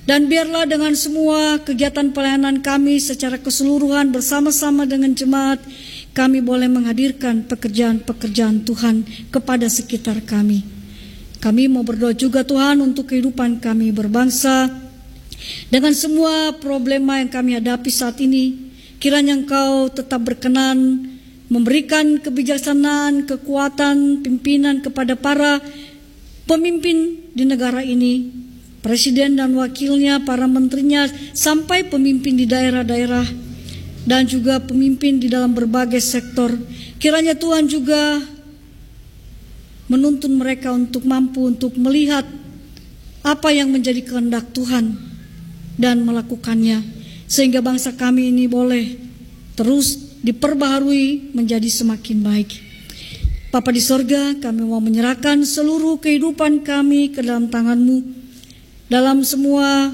Dan biarlah dengan semua kegiatan pelayanan kami secara keseluruhan bersama-sama dengan jemaat, kami boleh menghadirkan pekerjaan-pekerjaan Tuhan kepada sekitar kami. Kami mau berdoa juga Tuhan untuk kehidupan kami berbangsa. Dengan semua problema yang kami hadapi saat ini, kiranya Engkau tetap berkenan memberikan kebijaksanaan, kekuatan, pimpinan kepada para pemimpin di negara ini, Presiden dan wakilnya, para menterinya, sampai pemimpin di daerah-daerah dan juga pemimpin di dalam berbagai sektor. Kiranya Tuhan juga menuntun mereka untuk mampu untuk melihat apa yang menjadi kehendak Tuhan dan melakukannya, sehingga bangsa kami ini boleh terus diperbaharui menjadi semakin baik. Bapa di sorga, kami mau menyerahkan seluruh kehidupan kami ke dalam tangan-Mu. Dalam semua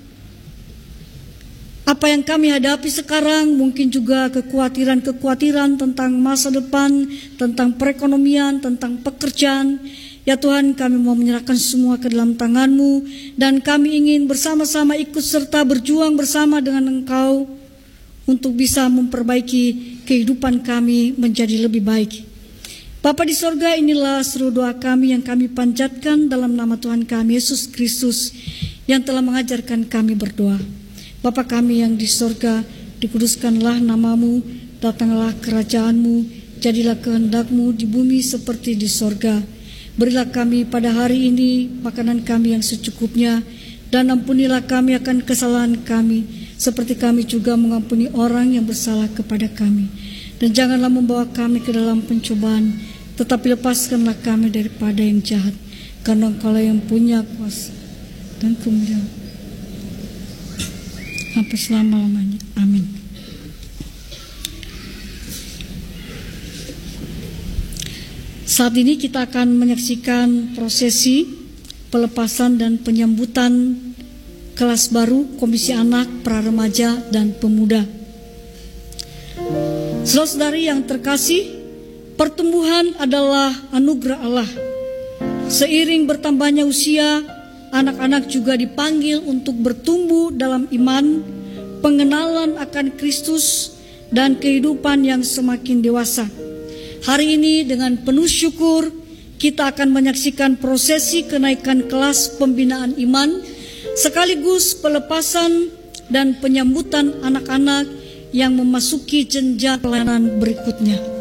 apa yang kami hadapi sekarang, mungkin juga kekhawatiran-kekhawatiran tentang masa depan, tentang perekonomian, tentang pekerjaan. Ya Tuhan, kami mau menyerahkan semua ke dalam tangan-Mu, dan kami ingin bersama-sama ikut serta berjuang bersama dengan Engkau untuk bisa memperbaiki kehidupan kami menjadi lebih baik. Bapa di sorga, inilah seluruh doa kami yang kami panjatkan dalam nama Tuhan kami Yesus Kristus yang telah mengajarkan kami berdoa. Bapa kami yang di sorga, dikuduskanlah nama-Mu, datanglah kerajaan-Mu, jadilah kehendak-Mu di bumi seperti di sorga. Berilah kami pada hari ini makanan kami yang secukupnya, dan ampunilah kami akan kesalahan kami, seperti kami juga mengampuni orang yang bersalah kepada kami. Dan janganlah membawa kami ke dalam pencobaan, tetapi lepaskanlah kami daripada yang jahat, karena Engkau yang punya kuasa dan kemuliaan sampai selama-lamanya. Amin. Saat ini kita akan menyaksikan prosesi pelepasan dan penyambutan kelas baru Komisi Anak, Pra-Remaja, dan Pemuda. Saudara-saudari yang terkasih, pertumbuhan adalah anugerah Allah. Seiring bertambahnya usia, anak-anak juga dipanggil untuk bertumbuh dalam iman, pengenalan akan Kristus, dan kehidupan yang semakin dewasa. Hari ini dengan penuh syukur, kita akan menyaksikan prosesi kenaikan kelas pembinaan iman, sekaligus pelepasan dan penyambutan anak-anak yang memasuki jenjang pelayanan berikutnya.